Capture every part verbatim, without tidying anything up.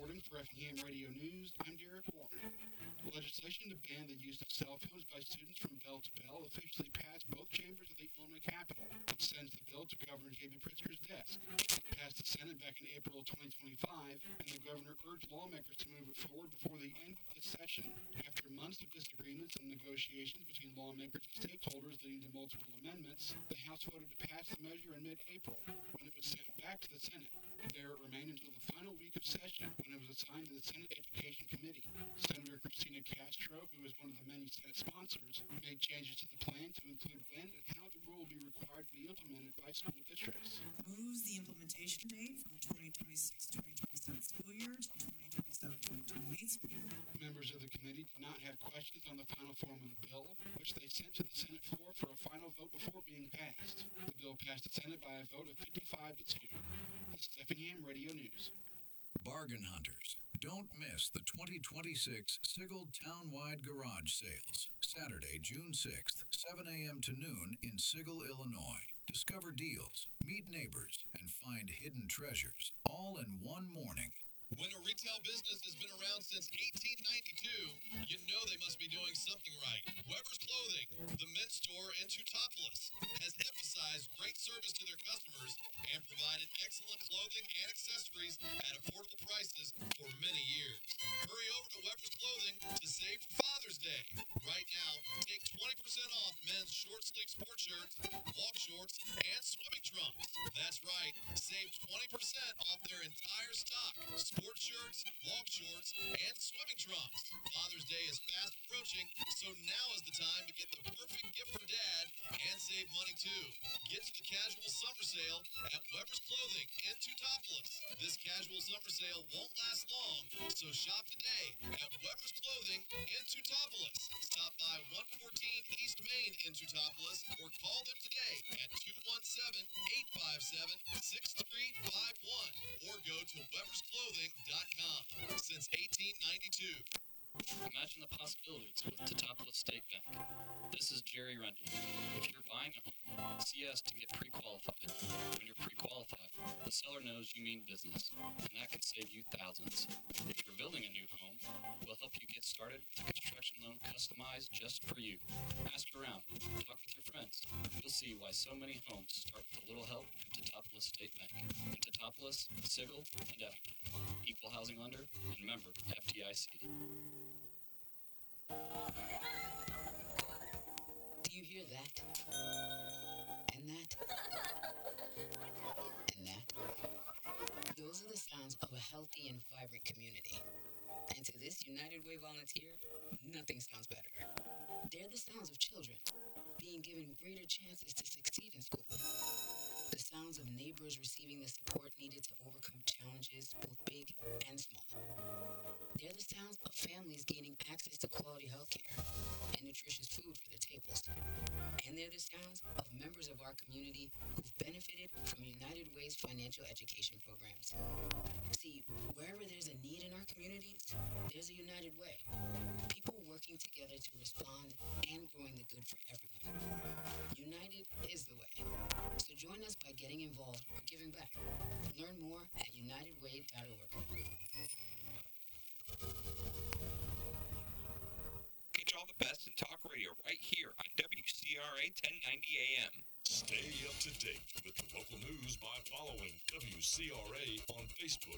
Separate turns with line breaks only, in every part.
reporting for Effingham Radio News. I'm Derek Warren. Legislation to ban the use of cell phones by students from bell to bell officially passed both chambers of the Illinois Capitol. It sends the bill to Governor J B Pritzker's desk. It passed the Senate back in April of twenty twenty-five, and the governor urged lawmakers to move it forward before the end of this session. After months of disagreements and negotiations between lawmakers and stakeholders leading to multiple amendments, the House voted to pass the measure in mid-April. When it was sent back to the Senate, there it remained until the final week of session, when it was assigned to the Senate Education Committee. Senator Christina Castro, who is one of the many Senate sponsors, made changes to the plan to include when and how the rule will be required to be implemented by school districts.
Moves the implementation date from twenty twenty-six twenty twenty-seven school year to twenty twenty-seven twenty twenty-eight school year.
Members of the committee did not have questions on the final form of the bill, which they sent to the Senate floor for a final vote before being passed. The bill passed the Senate by a vote of fifty-five to two. This is Effingham Radio News.
Bargain hunters, don't miss the twenty twenty-six Sigel Townwide Garage Sales, Saturday, June sixth, seven a.m. to noon in Sigel, Illinois. Discover deals, meet neighbors, and find hidden treasures, all in one morning.
When a retail business has been around since eighteen ninety-two, you know they must be doing something right. Weber's Clothing, the men's store in Teutopolis, has emphasized great service to their customers and provided excellent clothing and accessories at affordable prices for many years. Hurry over to Weber's Clothing to save for Father's Day. Right now, take twenty percent off men's short-sleeve sports shirts, walk shorts, and swimming trunks. That's right, save twenty percent off their entire stock. Sports shirts, walk shorts, and swimming trunks. Father's Day is fast approaching, so now is the time to get the perfect gift for Dad and save money too. Get to the casual summer sale at Weber's Clothing in Teutopolis. This casual summer sale won't last long, so shop today at Weber's Clothing in Teutopolis. Stop by one fourteen East Main in Teutopolis or call them today at two one seven, eight five seven, six three five one or go to Weber's Clothing dot com since eighteen ninety-two.
Imagine the possibilities with Teutopolis State Bank. This is Jerry Rundy. If you're buying a home, see us to get pre-qualified. When you're pre-qualified, the seller knows you mean business, and that can save you thousands. If you're building a new home, we'll help you get started with a construction loan customized just for you. Ask around, talk with your friends. You'll see why so many homes start with a little help from Teutopolis State Bank. In Teutopolis, Sigel, and Effingham. Equal housing lender and member F D I C.
Do you hear that? And that? And that? Those are the sounds of a healthy and vibrant community. And to this United Way volunteer, nothing sounds better. They're the sounds of children being given greater chances to succeed in school. The sounds of neighbors receiving the support needed to overcome challenges, both big and small. They're the sounds of families gaining access to quality health care and nutritious food for their tables. And they're the sounds of members of our community who've benefited from United Way's financial education programs. See, wherever there's a need in our communities, there's a United Way. People working together to respond and growing the good for everyone. United is the way. So join us by getting involved or giving back. Learn more at united way dot org.
Catch all the best in talk radio right here on W C R A ten ninety A M.
Stay up to date with the local news by following W C R A on Facebook.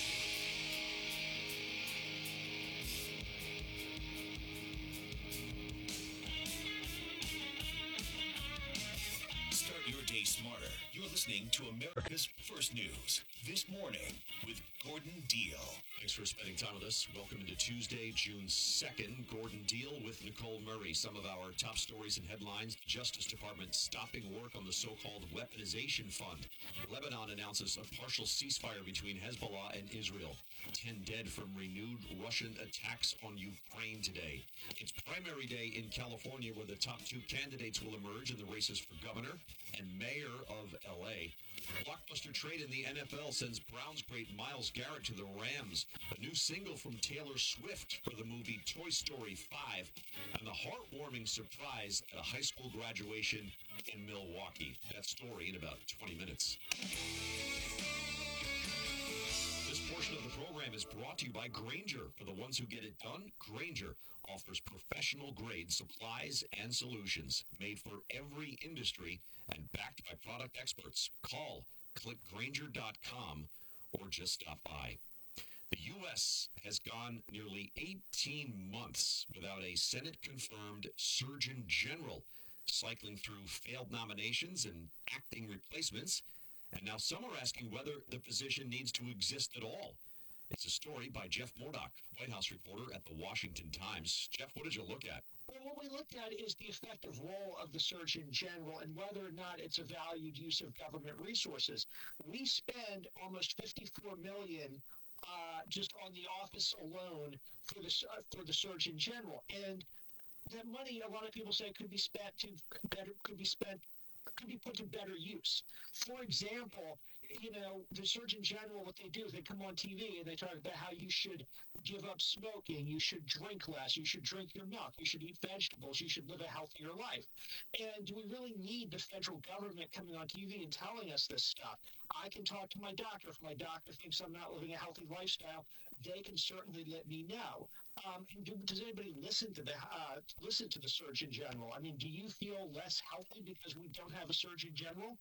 Start your day smarter. You're listening to America's First News. This morning with Gordon Deal.
Thanks for spending time with us. Welcome to Tuesday, June second. Gordon Deal with Nicole Murray. Some of our top stories and headlines. Justice Department stopping work on the so-called weaponization fund. Lebanon announces a partial ceasefire between Hezbollah and Israel. Ten dead from renewed Russian attacks on Ukraine today. It's primary day in California, where the top two candidates will emerge in the races for governor and mayor of L A. Blockbuster trade in the N F L sends Browns great Myles Garrett to the Rams. A new single from Taylor Swift for the movie Toy Story five. And the heartwarming surprise at a high school graduation in Milwaukee. That story in about twenty minutes. This portion of the program program is brought to you by Grainger. For the ones who get it done, Grainger offers professional-grade supplies and solutions made for every industry and backed by product experts. Call, click Grainger dot com, or just stop by. The U S has gone nearly eighteen months without a Senate-confirmed Surgeon General, cycling through failed nominations and acting replacements. And now some are asking whether the position needs to exist at all. It's a story by Jeff Murdoch, White House reporter at the Washington Times. Jeff, what did you look at?
Well, what we looked at is the effective role of the Surgeon General and whether or not it's a valued use of government resources. We spend almost fifty-four million dollars uh, just on the office alone for the uh, for the Surgeon General, and that money, a lot of people say, could be spent to better could be spent. could be put to better use. For example, you know, the Surgeon General, what they do is they come on T V and they talk about how you should give up smoking, you should drink less, you should drink your milk, you should eat vegetables, you should live a healthier life. And do we really need the federal government coming on T V and telling us this stuff? I can talk to my doctor. If my doctor thinks I'm not living a healthy lifestyle, they can certainly let me know. Um, do, does anybody listen to the uh, listen to the Surgeon General? I mean, do you feel less healthy because we don't have a Surgeon General?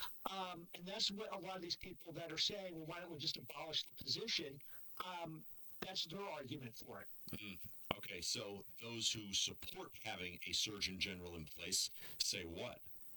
Um, and that's what a lot of these people that are saying, well, why don't we just abolish the position? Um, that's their argument for it.
Mm. Okay, so those who support having a Surgeon General in place say what?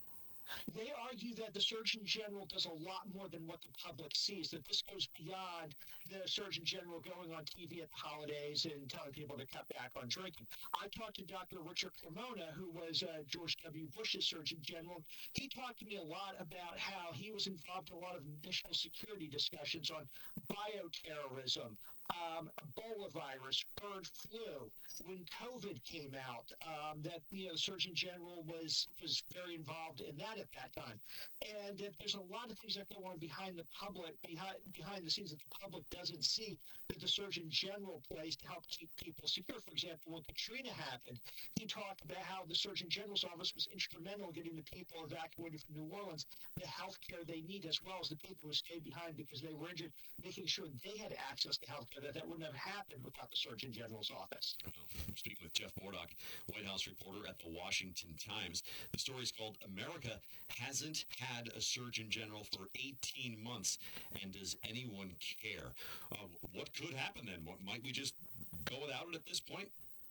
They argue that the Surgeon General does a lot more than what the public sees, that this goes beyond the Surgeon General going on T V at the holidays and telling people to cut back on drinking. I talked to Doctor Richard Cremona, who was uh, George W. Bush's Surgeon General. He talked to me a lot about how he was involved in a lot of national security discussions on bioterrorism, um, Ebola virus, bird flu. When COVID came out, um, that you know, Surgeon General was was very involved in that at that time, and that there's a lot of things that go on behind the public, behind behind the scenes that the public doesn't see, that the Surgeon General plays to help keep people secure. For example, when Katrina happened, he talked about how the Surgeon General's office was instrumental in getting the people evacuated from New Orleans the health care they need, as well as the people who stayed behind because they were injured, making sure they had access to health care. That that wouldn't have happened without the Surgeon General's office.
Well, speaking with Jeff Murdoch, White House reporter at the Washington Times. The story is called America Hasn't Had a Surgeon General for eighteen months, and does anyone care? Uh, what could happen then? What, might we just go without it at this point?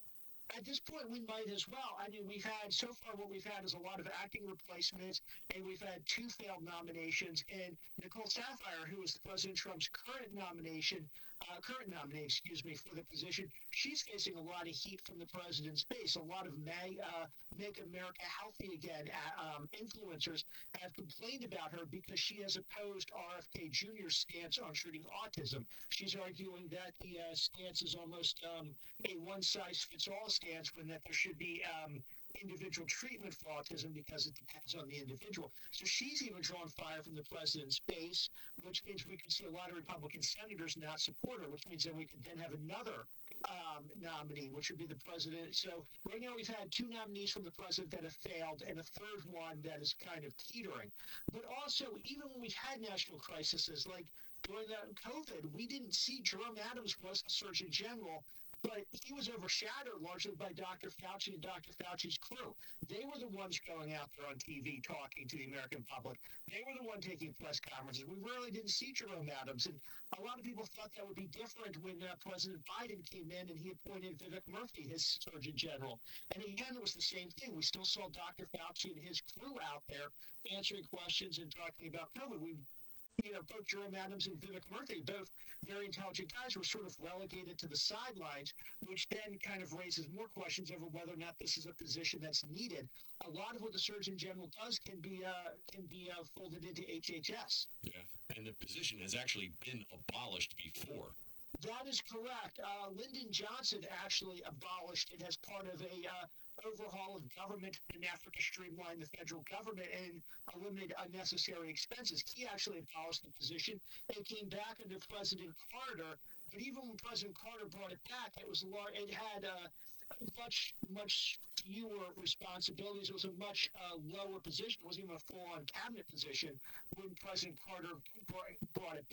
At this point, we might as well. I mean, we've had, so far what we've had is a lot of acting replacements, and we've had two failed nominations. And Nicole Saphier, who is President Trump's current nomination, uh, current nominee, excuse me, for the position, she's facing a lot of heat from the president's base. A lot of May, uh, Make America Healthy Again uh, um, influencers have complained about her because she has opposed R F K Junior's stance on treating autism. She's arguing that the uh, stance is almost um, a one-size-fits-all stance, when that there should be um, individual treatment for autism because it depends on the individual. So she's even drawn fire from the president's base, which means we could see a lot of Republican senators not support her, which means that we could then have another um, nominee, which would be the president. So right now we've had two nominees from the president that have failed and a third one that is kind of teetering. But also, even when we've had national crises, like during that COVID, we didn't see Jerome Adams was the Surgeon General, but he was overshadowed largely by Doctor Fauci and Doctor Fauci's crew. They were the ones going out there on T V talking to the American public. They were the one taking press conferences. We really didn't see Jerome Adams. And a lot of people thought that would be different when uh, President Biden came in and he appointed Vivek Murthy his Surgeon General. And again, it was the same thing. We still saw Doctor Fauci and his crew out there answering questions and talking about COVID. We You know, both Jerome Adams and Vivek Murthy, both very intelligent guys, were sort of relegated to the sidelines, which then kind of raises more questions over whether or not this is a position that's needed. A lot of what the Surgeon General does can be uh, can be uh, folded into H H S.
Yeah, and the position has actually been abolished before.
That is correct. Uh, Lyndon Johnson actually abolished it as part of a uh, overhaul of government in an effort to streamline the federal government and eliminate unnecessary expenses. He actually abolished the position. It came back under President Carter, but even when President Carter brought it back, it was lar- it had uh, much, much fewer responsibilities. It was a much uh, lower position. It wasn't even a full-on cabinet position when President Carter brought, brought it back.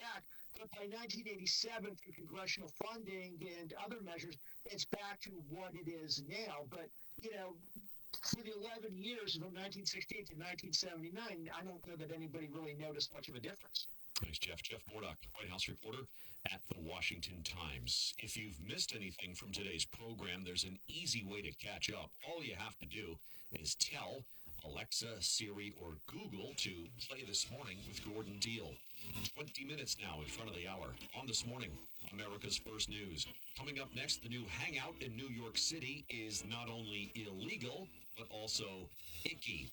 But by nineteen eighty-seven, through congressional funding and other measures, it's back to what it is now. But, you know, for the eleven years from nineteen sixty-eight to nineteen seventy-nine, I don't know that anybody really noticed much of a difference.
Thanks, Jeff. Jeff Mordock, White House reporter at the Washington Times. If you've missed anything from today's program, there's an easy way to catch up. All you have to do is tell Alexa, Siri, or Google to play This Morning with Gordon Deal. twenty minutes now in front of the hour on This Morning, America's First News. Coming up next, the new hangout in New York City is not only illegal, but also icky.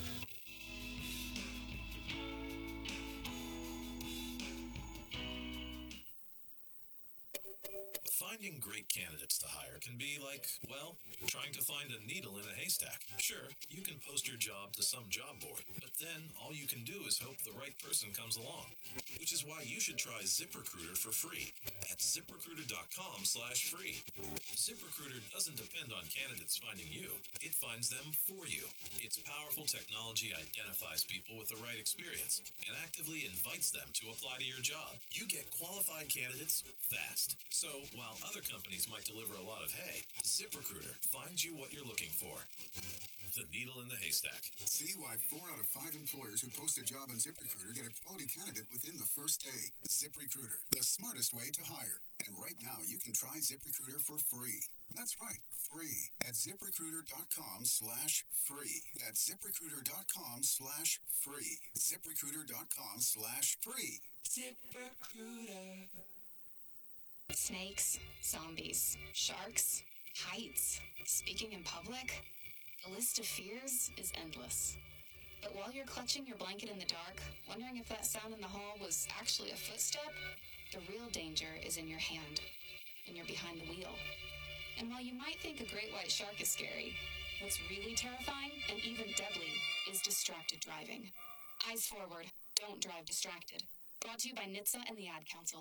Finding great candidates to hire can be like, well, trying to find a needle in a haystack. Sure, you can post your job to some job board, but then all you can do is hope the right person comes along. Which is why you should try ZipRecruiter for free at ZipRecruiter.com slash free. ZipRecruiter doesn't depend on candidates finding you. It finds them for you. Its powerful technology identifies people with the right experience and actively invites them to apply to your job. You get qualified candidates fast. So while other companies might deliver a lot of hay, ZipRecruiter finds you what you're looking for. The needle in the haystack.
See why four out of five employers who post a job on ZipRecruiter get a quality candidate within the first day. ZipRecruiter, the smartest way to hire. And right now, you can try ZipRecruiter for free. That's right, free at ZipRecruiter.com slash free. That's ZipRecruiter.com slash free. ZipRecruiter.com slash free.
ZipRecruiter. Snakes, zombies, sharks, heights, speaking in public. The list of fears is endless. But while you're clutching your blanket in the dark, wondering if that sound in the hall was actually a footstep, the real danger is in your hand, when you're behind the wheel. And while you might think a great white shark is scary, what's really terrifying and even deadly is distracted driving. Eyes forward, don't drive distracted. Brought to you by N H T S A and the Ad Council.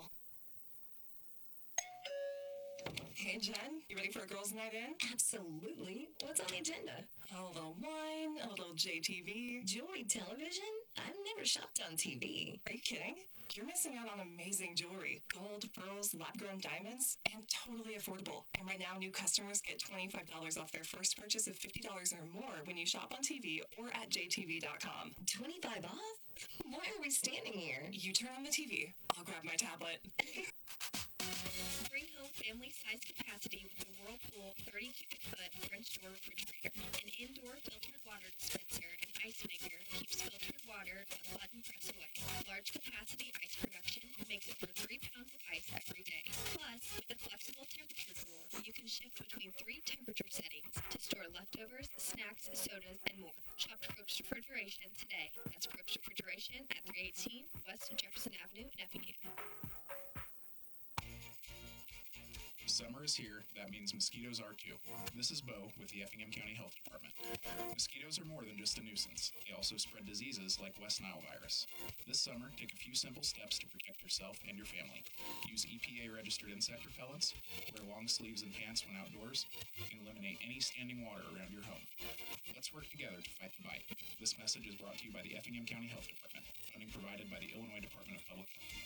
Hey, Jen, you ready for a girls' night in?
Absolutely. What's on the agenda?
A little wine, a little J T V.
Jewelry television? I've never shopped on T V.
Are you kidding? You're missing out on amazing jewelry. Gold, pearls, lab-grown diamonds, and totally affordable. And right now, new customers get twenty-five dollars off their first purchase of fifty dollars or more when you shop on T V or at J T V dot com.
twenty-five off? Why are we standing here?
You turn on the T V. I'll grab my tablet.
Bring home family-size capacity with the Whirlpool thirty cubic foot French door refrigerator. An indoor filtered water dispenser and ice maker keeps filtered water a button press away. Large capacity ice production makes it for three pounds of ice every day. Plus, with a flexible temperature drawer, you can shift between three temperature settings to store leftovers, snacks, sodas, and more. Shop Probst Refrigeration today. That's Probst Refrigeration at three eighteen West Jefferson Avenue in Effingham.
Summer is here. That means mosquitoes are too. This is Bo with the Effingham County Health Department. Mosquitoes are more than just a nuisance. They also spread diseases like West Nile virus. This summer, take a few simple steps to protect yourself and your family. Use E P A-registered insect repellents, wear long sleeves and pants when outdoors, and eliminate any standing water around your home. Let's work together to fight the bite. This message is brought to you by the Effingham County Health Department. Funding provided by the Illinois Department of Public Health.